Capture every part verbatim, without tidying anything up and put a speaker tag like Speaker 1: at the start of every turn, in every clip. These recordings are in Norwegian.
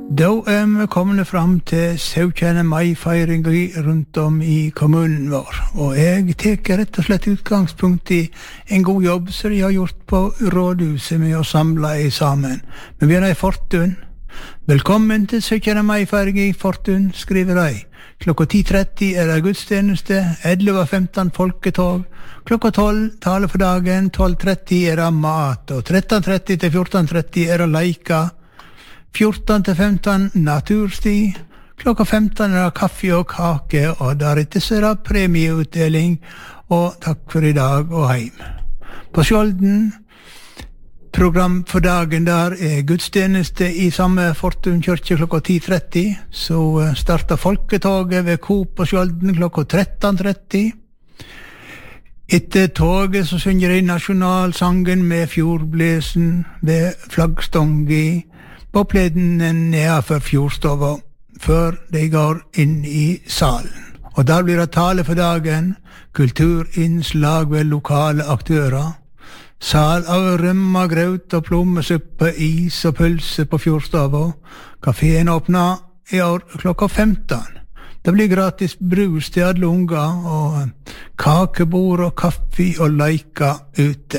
Speaker 1: Da er vi kommet fram til syvende mai-feiring rundt om i kommunen vår, og jeg teker rett og slett utgangspunkt i en god jobb som de har gjort på rådhuset med å samle i sammen. Vi begynner i Fortun. Velkommen til syvende mai-feiring i Fortun, skriver de. Klokka ti tretti er det gudstjeneste, elleve femten folketog, klokka tolv tale for dagen, tolv tretti er det mat, og tretten tretti til fjorten tretti er det leika, fjorten til femten natursti, klokka femten er det kaffe og kake, og deretter så er det premieutdeling, og takk for i dag og heim. På Skjolden, program for dagen der er gudstjeneste i samme Fortun kyrkje klokka ti tretti, så starter folketoget ved Coop på Skjolden klokka tretten tretti. Etter toget så synger de nasjonalsangen med fjordblesen ved flaggstångi på pleden nedenfor fjordstova, før de går inn i salen. Og der blir det tale for dagen, kulturinnslag ved lokale aktører, sal av rømma, graut og plommesuppe, is og pølse på fjordstova. Kaféen åpner i år klokka femten. Det blir gratis brus til alle unger, og kakebord og kaffe og leika ute.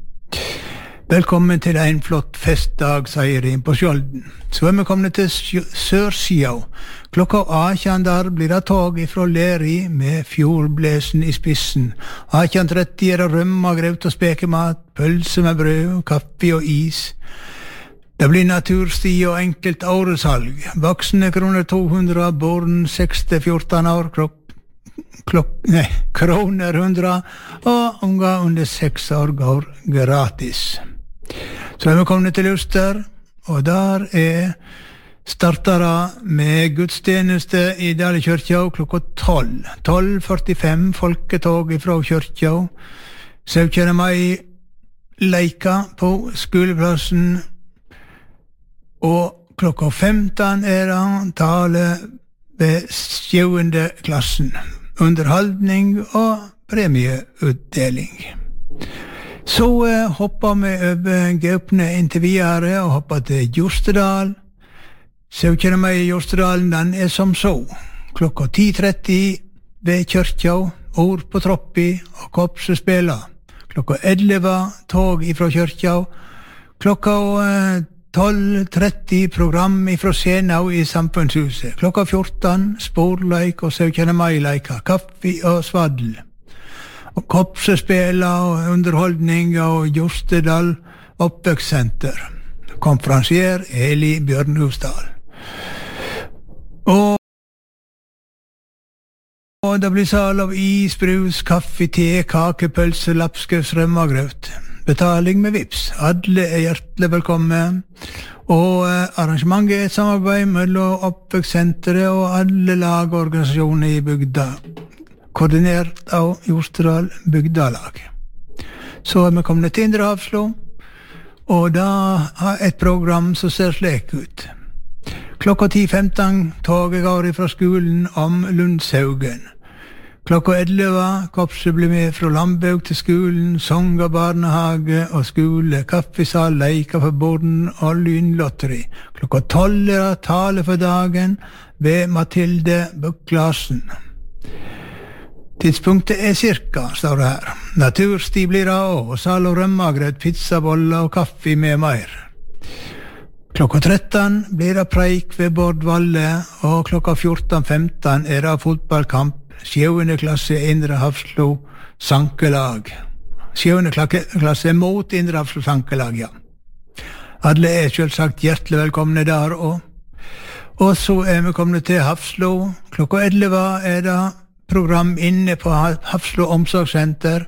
Speaker 1: Velkommen til en flott festdag, sier de på Skjolden. Så er vi kommet til Sørsida. Klokka atten der blir det tog fra Leri med fjordblesen i spissen. atten tretti er det rømma, graut og spekemat, pølse med brød, kaffe og is. Det blir natursti og enkelt åresalg. Voksne kroner to hundre, barn seks til fjorten år, klokk Klok, nei, kroner hundre, og unger under seks år går gratis. Så er vi kommet til Luster, og der er startere med gudstjeneste i Dale kyrkja klokka tolv. tolv førtifem folketog fra kyrkja. syvende mai leika på skoleplassen, og klokka femten er det tale ved sjuende klassen. Underholdning og premieutdeling. Så eh, hopper vi over Gaupne inntil videre og hopper til Jostedal. syvende mai i Jostedalen, den er som så. Klokka ti tretti ved kyrkja, ord på troppi og kopsespela. Klokka elleve tog ifra kyrkja. Klokka eh, tolv tretti program ifra Senau i Samfunnshuset. Klokka fjorten sporleik og syvende mai-leika, kaffe og svaddel. Og kopsespela og underholdning og Jostedal oppvekssenter. Konferansier Eli Bjørnhusdal. Og, og det blir sal av is, brus, kaffe, te, kake, pølse, lapskaus, rømmagrøt. Betaling med vips. Alle er hjertelig velkommen. Og eh, arrangementet er et samarbeid mellom oppvekstsenteret og alle lag og organisasjoner i bygda. Koordinert av Jostedal bygdalag. Så er vi kommet til Indre Hafslo, og da har et program som ser slik ut. Klokka ti femten toget går fra skolen om Lundshaugen. Klokka elleve, kopset blir med fra Lambaug til skolen, sanger, barnehage og skole, kaffesal, leika for borden og lynlotteri. Klokka tolv er det tale for dagen ved Mathilde Buklasen. Tidspunktet er cirka, står det her. Natursti blir det også, og sal og rømmagrøt, pizzaboller og kaffe med mer. Klokka tretten blir det preik ved Bård Valle, og klokka fjorten femten er det fotballkamp. Sjuende klasse Indre Hafslo sankelag. Sjuende klasse mot Indre Hafslo sankelag, ja. Alle er selvsagt hjertelig velkomne der også. Og så er vi kommet til Hafslo. Klokka elleve er det program inne på Hafslo omsorgssenter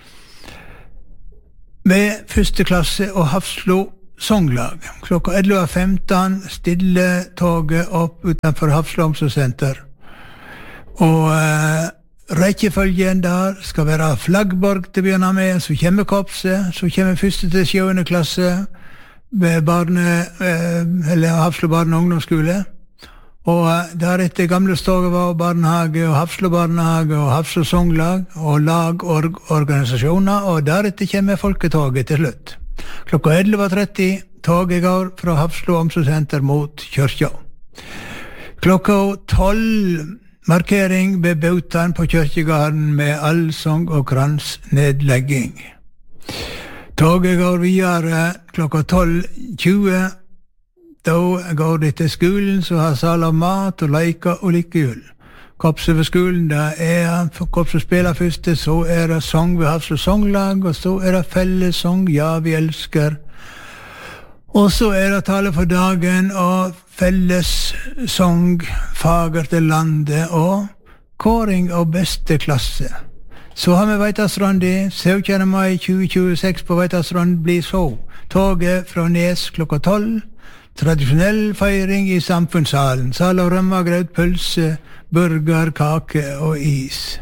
Speaker 1: med første klasse og Hafslo songlag. Klokka elleve femten stille toget opp utenfor Hafslo omsorgssenter. Og uh, rekkefølgen der skal være Flaggborg til å begynne med, så kommer kopset, så kommer første til sjuende klasse ved barne, uh, eller Hafslo barne- og ungdomsskole. Og uh, deretter gamle Stogeva barnehage og Hafslo barnehage og Hafslo songlag og lag og organisasjoner, og deretter kommer folketoget til slutt. Klokka elleve tretti toget går fra Hafslo omsorgssenter mot kyrkja. Klokka tolv markering ved Bautan på kyrkjegarden med allsang og kransnedlegging. Toget går videre klokka tolv tjue. Da går det til skolen, så har sal av mat og leker og likehjul. Korpset ved skolen, da er korpset spiller første, så er det sang ved Hafslo sanglag, og så er det fellessang, ja, vi elsker. Og så er det tale for dagen, og fellessang, fager til landet, og kåring av beste klasse. Så har vi Veitastrandi, syvende mai tjue tjueseks på Veitastrand blir så. Toget fra Nes klokka tolv. Tradisjonell feiring i samfunnssalen. Sal og rømmegrøt, pølse, burger, kake og is.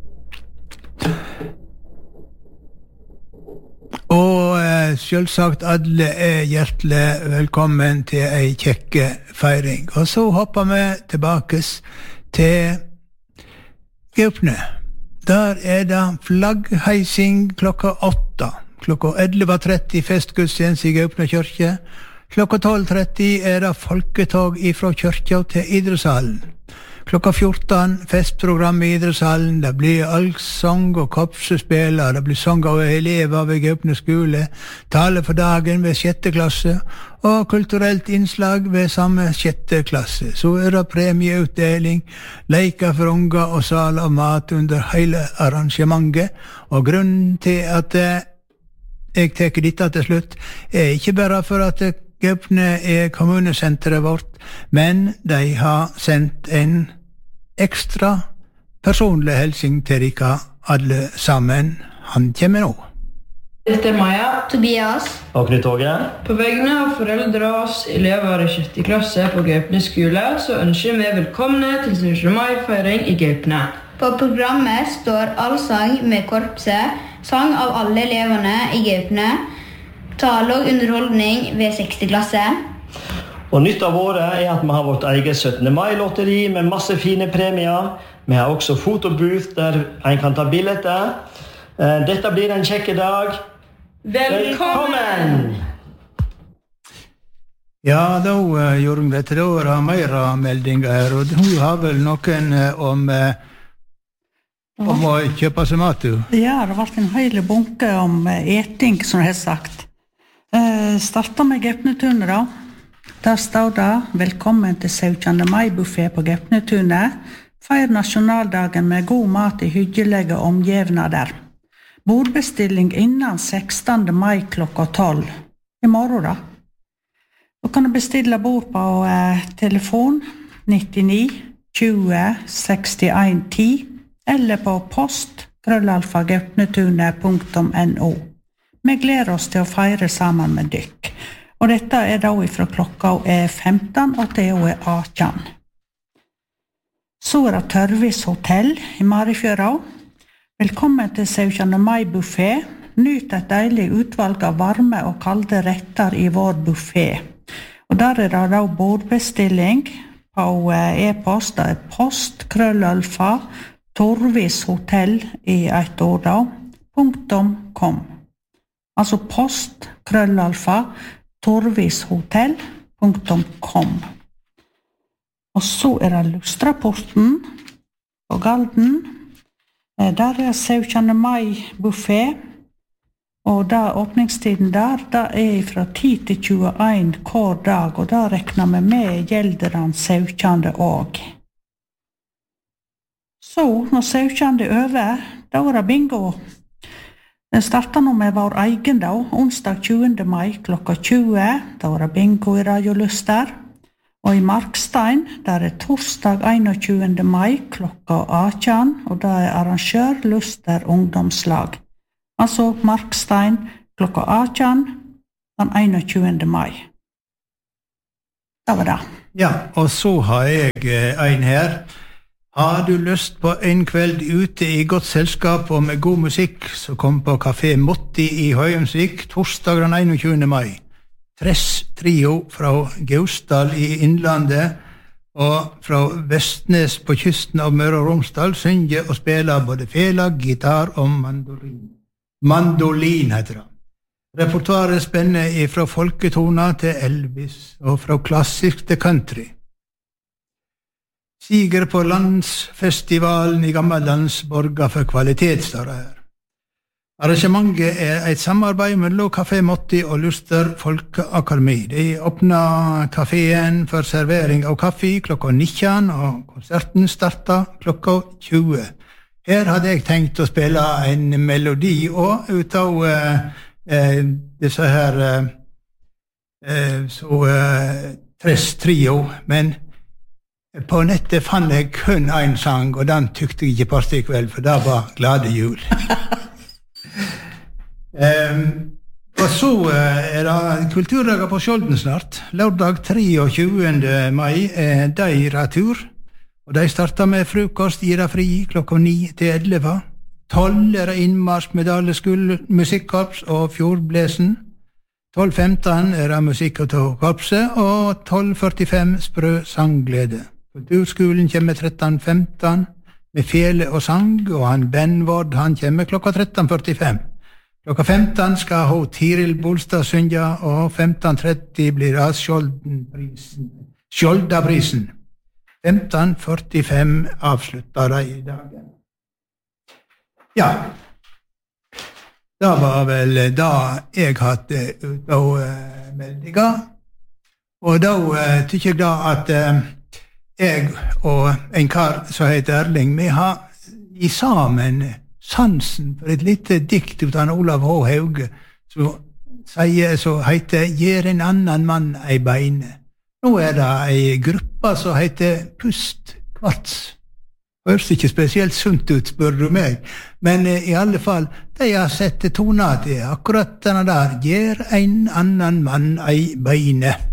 Speaker 1: Og eh, selvsagt alle er hjertelig velkommen til ei kjekke feiring. Og så hopper vi tilbake til Gaupne. Der er det flaggheising klokka åtta. Klokka elleve tretti festgudstjeneste i Gaupne kyrkje. Klokka tolv tretti er det folketog ifra kyrkja til idrettshallen. Klokka fjorten festprogram i idrettshallen. Det blir allsang og korpsespiller. Det blir sang av elever ved Gaupne skole. Tale for dagen ved sjette klasse. Og kulturelt innslag ved samme sjette klasse. Så er det premieutdeling, leker for unger og sal av mat under hele arrangementet. Og grunnen til at jeg tar dette til slutt, er ikke bare for at Gaupne er kommunesenteret vårt, men de har sendt en ekstra personlig helsing til dere alle sammen. Han kommer nå.
Speaker 2: Dette er Maja,
Speaker 3: Tobias
Speaker 4: og Knut Åge.
Speaker 2: På vegne av foreldre og oss elever i sjette klasse på Gaupne skole, så ønsker vi velkomne til syvende mai-feiring i Gaupne.
Speaker 3: På programmet står allsang med korpset, sang av alle eleverne i Gaupne, tale og underholdning ved sjette klasse.
Speaker 4: Og nytt av året er at vi har vårt eget syttende mai-lotteri med masse fine premier. Vi har også fotobooth der en kan ta bilder. Dette blir en kjekke dag. Velkommen!
Speaker 1: Ja, da gjorde hun dette. Da er det mer meldinger her, og hun har vel noen om, om å kjøpe seg mat, du?
Speaker 5: Ja, det har vært en hele bunke om eting, som jeg har sagt. Uh, starter med Gaupnetunet da. Der står det velkommen til syvende mai-buffé på Gaupnetunet. Feir nasjonaldagen med god mat i hyggelige omgivnader. Bordbestilling innen sekstende mai klokka tolv. I morgen da. Du kan bestille bord på uh, telefon nittini tjue sekstién ti eller på post krøllalfa gaupnetunet punktum no. Vi gleder oss til å feire sammen med dykk. Og dette er da fra klokka er femten og til er atten. Så er det Tørvis hotell i Marifjøra. Velkommen til syvende mai-buffé. Nyt et deilig utvalg av varme og kalde retter i vår buffé. Og der er det da bordbestilling på e-post. Det er post krøllalfa Torvis hotell i et år da. Punktum kom. Altså post, krøllalfa, torvishotell punktum com. Og så er det Lustraporten på Galden. Der er syvende mai-buffé, og da åpningstiden der, da er fra ti til tjueen hver dag, og da rekner vi med gjelderen syvende også. Så, når syvende er over, da er det bingo. Den starter nå med vår egen dag, onsdag tjuende mai klokka tjue, da er det bingo i Radioluster. Og i Markstein, der er torsdag einogtjuende mai klokka atten, og da er arrangør Luster ungdomslag. Altså Markstein klokka atten, den einogtjuende mai. Det var det.
Speaker 1: Ja, og så har jeg en her. Har du lyst på en kveld ute i godt selskap og med god musikk, så kom på Café Motti i Høyemsvik torsdag den einogtjuende mai. Tress trio fra Gausdal i Innlandet og fra Vestnes på kysten av Møre og Romsdal synger og spiller både fela, gitar og mandolin. Mandolin heter det. Repertoaret spenner fra folketoner til Elvis, og fra klassisk til country. Siger på landsfestivalen i Gammellands borger for kvalitet, står det her. Arrangementet er et samarbeid mellom Café Motti og Luster Folkeakademi. De åpner kaféen for servering av kaffe klokka nitten, og konserten starter klokka tjue. Her hadde jeg tenkt å spille en melodi også, ut av uh, uh, disse her uh, uh, så uh, Tres Trio, men på nettet fant jeg kun en sang, og den tykte jeg ikke passet i kveld, for det var Glade jul. Um, og så uh, er det kulturdager på Skjolden snart. Lørdag treogtjugende mai er de tur, og de starter med frokost, gir det fri klokka ni til elleve. tolv er det innmarsj med Daleskole musikkorps og Fjordblesen. tolv femten er det musikk av korpset, og tolv førtifem sprø sangglede. Kulturskolen kommer tretten femten med fele og sang, og han Benvord, han kommer klokka tretten førtifem. Klokka femten skal hun Tiril Bolstad synge, og femten tretti blir det Skjoldenprisen. Skjoldaprisen. femten førtifem avslutter de i dagen. Ja, det var vel da jeg hadde ut av uh, meldinger, og da uh, tykker jeg da at uh, jeg og en kar som heter Erling, vi har i sammen sansen for et lite dikt ut av Olav H. Hauge, som sier, så heter «Gjer en annan mann ei beine». Nå er det ei gruppe som heter Pust Kvarts. Høres ikke spesielt sunt ut, spør du meg, men eh, i alle fall, de har sett toner til akkurat denne der «Gjer en annan mann ei beine».